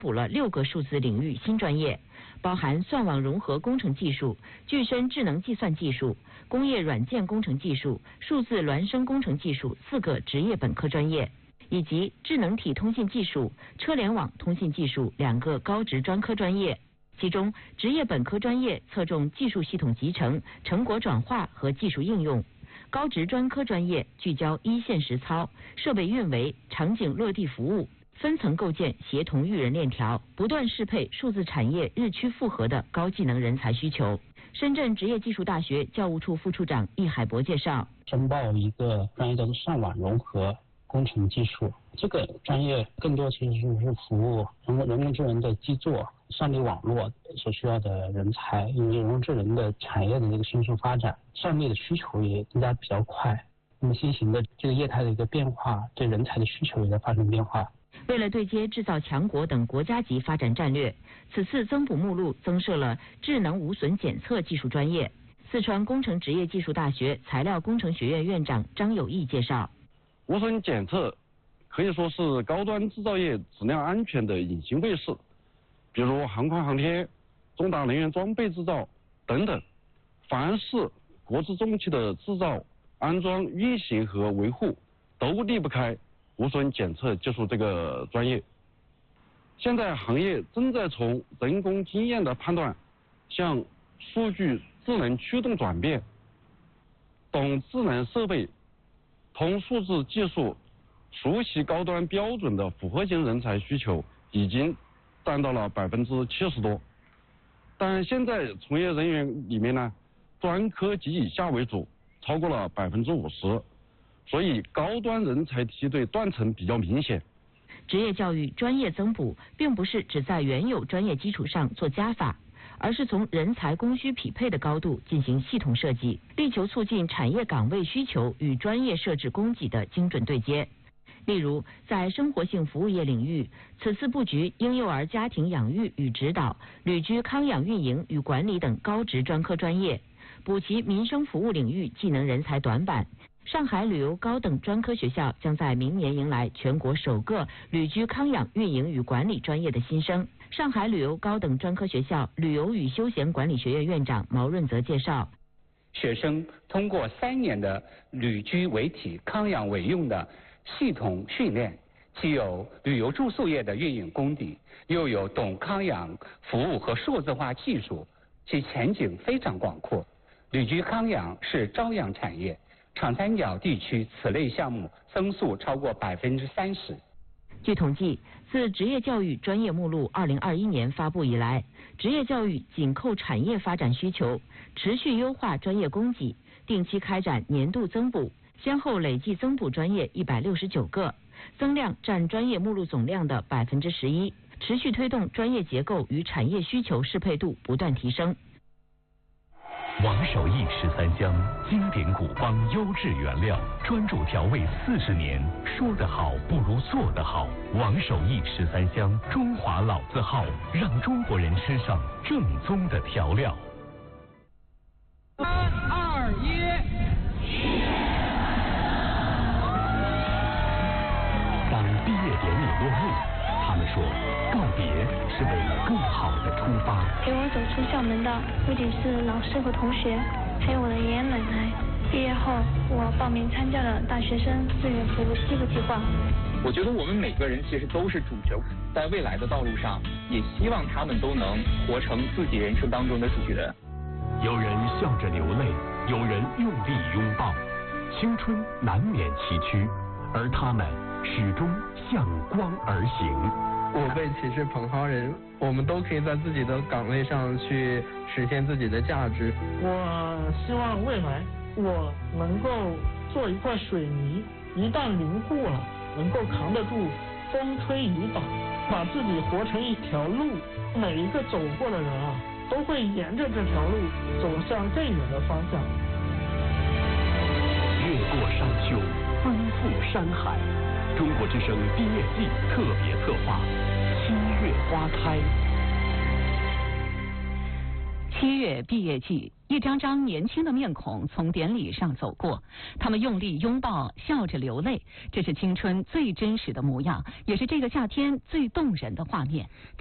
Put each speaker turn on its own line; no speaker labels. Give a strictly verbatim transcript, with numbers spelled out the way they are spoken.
补了六个数字领域新专业，包含算网融合工程技术、具身智能计算技术、工业软件工程技术、数字孪生工程技术四个职业本科专业，以及智能体通信技术、车联网通信技术两个高职专科专业。其中，职业本科专业侧重技术系统集成、成果转化和技术应用；高职专科专业聚焦一线实操、设备运维、场景落地服务。分层构建协同育人链条，不断适配数字产业日趋复合的高技能人才需求。深圳职业技术大学教务处副处长易海博介绍，
申报一个专业叫做上网融合工程技术，这个专业更多其实是服务人工人工智能的基座、算力网络所需要的人才，因为人工智能的产业的这个迅速发展，算力的需求也增加比较快。那么新型的这个业态的一个变化，对人才的需求也在发生变化。
为了对接制造强国等国家级发展战略，此次增补目录增设了智能无损检测技术专业。四川工程职业技术大学材料工程学院院长张友义介绍，
无损检测可以说是高端制造业质量安全的隐形卫士，比如航空航天、重大能源装备制造等等，凡是国之重器的制造、安装、运行和维护，都离不开无损检测技术这个专业。现在行业正在从人工经验的判断向数据智能驱动转变，懂智能设备、通数字技术、熟悉高端标准的复合型人才需求已经占到了百分之七十多。但现在从业人员里面呢，专科及以下为主，超过了百分之五十。所以高端人才梯队断层比较明显。
职业教育专业增补并不是只在原有专业基础上做加法，而是从人才供需匹配的高度进行系统设计，力求促进产业岗位需求与专业设置供给的精准对接。例如，在生活性服务业领域，此次布局婴幼儿家庭养育与指导、旅居康养运营与管理等高职专科专业，补齐民生服务领域技能人才短板。上海旅游高等专科学校将在明年迎来全国首个旅居康养运营与管理专业的新生。上海旅游高等专科学校旅游与休闲管理学院院长毛润泽介绍，
学生通过三年的旅居为体康养为用的系统训练，既有旅游住宿业的运营功底，又有懂康养服务和数字化技术，其前景非常广阔。旅居康养是朝阳产业，长三角地区此类项目增速超过百分之三十。
据统计，自职业教育专业目录二零二一年发布以来，职业教育紧扣产业发展需求，持续优化专业供给，定期开展年度增补，先后累计增补专业一百六十九个，增量占专业目录总量的百分之十一，持续推动专业结构与产业需求适配度不断提升。
王守义十三香，经典古方优质原料，专注调味四十年。说得好不如做得好。王守义十三香，中华老字号，让中国人吃上正宗的调料。
三二一，
当毕业典礼落幕，他们说，告别是为了更好的出发。
陪我走出校门的不仅是老师和同学，还有我的爷爷奶奶。毕业后，我报名参加了大学生志愿服务七个计划。
我觉得我们每个人其实都是主角，在未来的道路上，也希望他们都能活成自己人生当中的主角。
有人笑着流泪，有人用力拥抱，青春难免崎岖，而他们始终向光而行。
我辈岂是蓬蒿人，我们都可以在自己的岗位上去实现自己的价值。
我希望未来我能够做一块水泥，一旦凝固了，能够扛得住风吹雨打，把自己活成一条路。每一个走过的人啊，都会沿着这条路走向更远的方向。
越过山丘，奔赴山海。中国之声毕业季特别策划，七月花开。
七月毕业季，一张张年轻的面孔从典礼上走过，他们用力拥抱，笑着流泪，这是青春最真实的模样，也是这个夏天最动人的画面。